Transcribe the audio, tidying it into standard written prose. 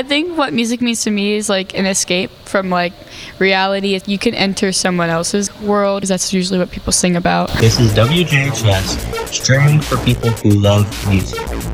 I think what music means to me is like an escape from like reality. You can enter someone else's world. That's usually what people sing about. This is WJHS, streaming for people who love music.